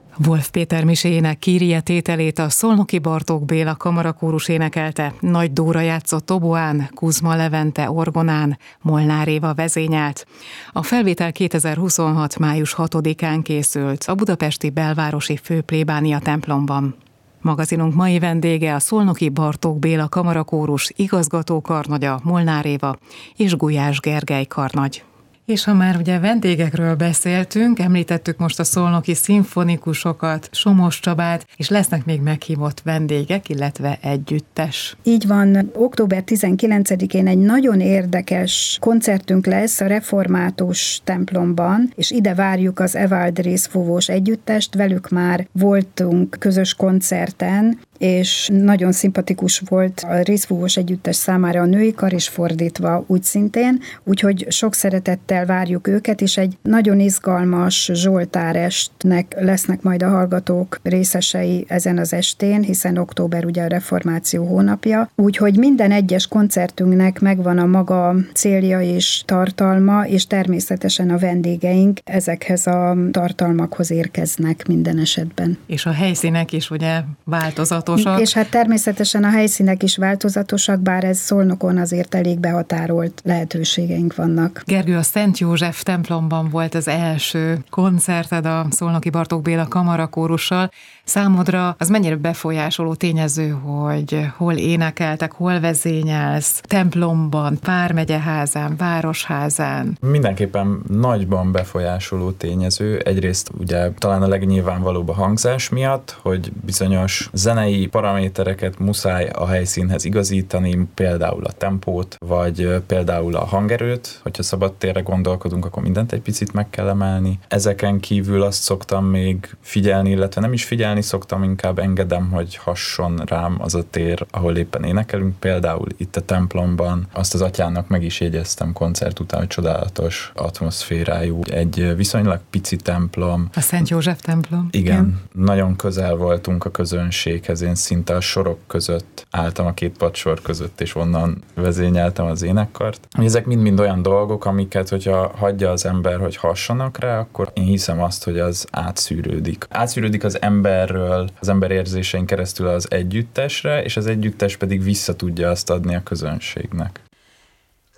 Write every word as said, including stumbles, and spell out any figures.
Wolf Péter miséjének Kyrie tételét a Szolnoki Bartók Béla kamarakórus énekelte, Nagy Dóra játszott toboán, Kuzma Levente orgonán, Molnár Éva vezényelt. A felvétel kétezer-huszonhat. május hatodikán készült a budapesti belvárosi főplébánia templomban. Magazinunk mai vendége a Szolnoki Bartók Béla kamarakórus igazgató karnagya Molnár Éva és Gulyás Gergely karnagy. És ha már ugye vendégekről beszéltünk, említettük most a szolnoki szimfonikusokat, Somos Csabát, és lesznek még meghívott vendégek, illetve együttes. Így van, október tizenkilencedikén egy nagyon érdekes koncertünk lesz a református templomban, és ide várjuk az Evald részfúvós együttest, velük már voltunk közös koncerten, és nagyon szimpatikus volt a részfúvós együttes számára a női kar, és fordítva úgy szintén, úgyhogy sok szeretettel várjuk őket, és egy nagyon izgalmas zsoltárestnek lesznek majd a hallgatók részesei ezen az estén, hiszen október ugye a reformáció hónapja, úgyhogy minden egyes koncertünknek megvan a maga célja és tartalma, és természetesen a vendégeink ezekhez a tartalmakhoz érkeznek minden esetben. És a helyszínek is ugye változatos. És hát természetesen a helyszínek is változatosak, bár ez Szolnokon azért elég behatárolt lehetőségeink vannak. Gergő, a Szent József templomban volt az első koncerted a Szolnoki Bartók Béla kamarakórussal. Számodra az mennyire befolyásoló tényező, hogy hol énekeltek, hol vezényelsz, templomban, vármegyeházán, városházán? Mindenképpen nagyban befolyásoló tényező. Egyrészt ugye talán a legnyilvánvalóbb a hangzás miatt, hogy bizonyos zenei paramétereket muszáj a helyszínhez igazítani, például a tempót, vagy például a hangerőt, hogyha szabadtérre gondolkodunk, akkor mindent egy picit meg kell emelni. Ezeken kívül azt szoktam még figyelni, illetve nem is figyelni szoktam, inkább engedem, hogy hasson rám az a tér, ahol éppen énekelünk. Például itt a templomban azt az atyának meg is jegyeztem koncert után, hogy csodálatos atmoszférájú, egy viszonylag pici templom. A Szent József templom. Igen, Igen. Nagyon közel voltunk a közönséghez, én szinte a sorok között álltam a két padsor között, és onnan vezényeltem az énekkart. Ezek mind-mind olyan dolgok, amiket, hogyha hagyja az ember, hogy hassanak rá, akkor én hiszem azt, hogy az átszűrődik. Átszűrődik az emberről, az ember érzésein keresztül az együttesre, és az együttes pedig vissza tudja azt adni a közönségnek.